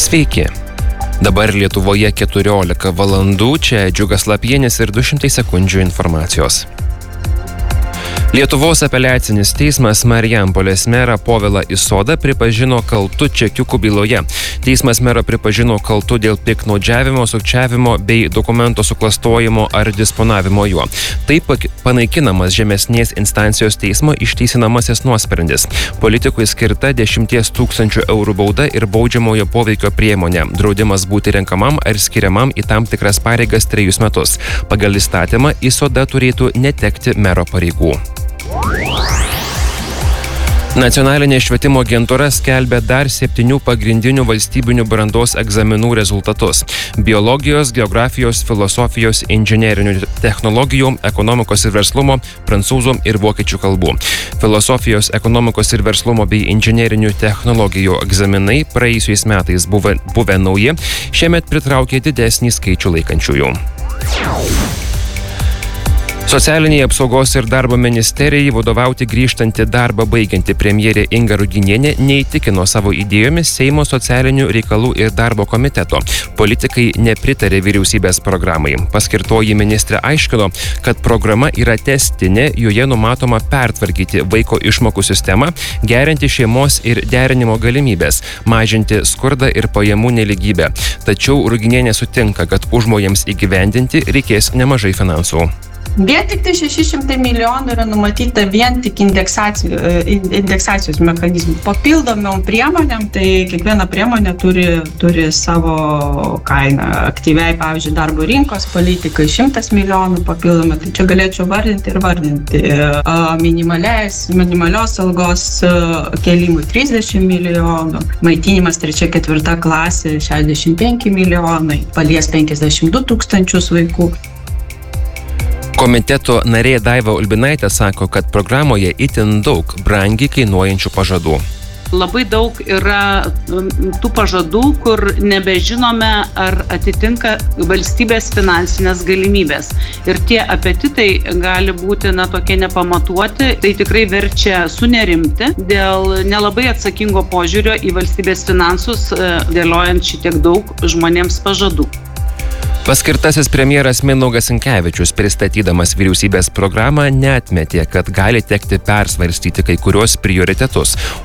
Sveiki. Dabar Lietuvoje 14 valandų, čia Džiugas Lapienis ir 200 sekundžių informacijos. Lietuvos apeliacinis teismas Marijampolės merą Povilą Isodą pripažino kaltu čekiukų byloje. Teismas merą pripažino kaltu dėl piktnaudžiavimo, sukčiavimo bei dokumento suklastojimo ar disponavimo juo. Taip panaikinamas žemesnės instancijos teismo išteisinamasis nuosprendis. Politikui skirta 10 000 eurų bauda ir baudžiamojo poveikio priemonė. Draudimas būti renkamam ar skiriamam į tam tikras pareigas 3 metus. Pagal įstatymą Isoda turėtų netekti mero pareigų. Nacionalinė švietimo agentūra skelbia dar 7 pagrindinių valstybinių brandos egzaminų rezultatus – biologijos, geografijos, filosofijos, inžinerinių technologijų, ekonomikos ir verslumo, prancūzų ir vokiečių kalbų. Filosofijos, ekonomikos ir verslumo bei inžinerinių technologijų egzaminai praėjusiais metais buvę nauji, šiemet pritraukė didesnį skaičių laikančiųjų. Socialinėje apsaugos ir darbo ministerijai vadovauti grįžtanti darbą baigianti premjerė Inga Ruginienė neįtikino savo idėjomis Seimo socialinių reikalų ir darbo komiteto. Politikai nepritarė vyriausybės programai. Paskirtoji ministrė aiškino, kad programa yra testinė, joje numatoma pertvarkyti vaiko išmokų sistemą, gerinti šeimos ir derinimo galimybės, mažinti skurdą ir pajamų nelygybę. Tačiau Ruginienė sutinka, kad užmojams įgyvendinti reikės nemažai finansų. Vien tik tai 600 milijonų yra numatyta vien tik indeksacijos mechanizmų. Papildomom priemonėm, tai kiekviena priemonė turi savo kainą. Aktyviai, pavyzdžiui, darbo rinkos politikai 100 milijonų papildomai. Tai čia galėčiau vardinti. Minimalios algos kėlimui 30 milijonų. Maitinimas 3-4 klasė 65 milijonai. Palies 52 000 vaikų. Komiteto narė Daiva Ulbinaitė sako, kad programoje itin daug brangiai kainuojančių pažadų. Labai daug yra tų pažadų, kur nebežinome, ar atitinka valstybės finansinės galimybės. Ir tie apetitai gali būti tokie nepamatuoti, tai tikrai verčia sunerimti dėl nelabai atsakingo požiūrio į valstybės finansus, dėliojant šitiek daug žmonėms pažadų. Paskirtasis premjeras Mindaugas Sinkevičius, pristatydamas vyriausybės programą, neatmetė, kad gali tekti persvarstyti kai kuriuos prioritetus,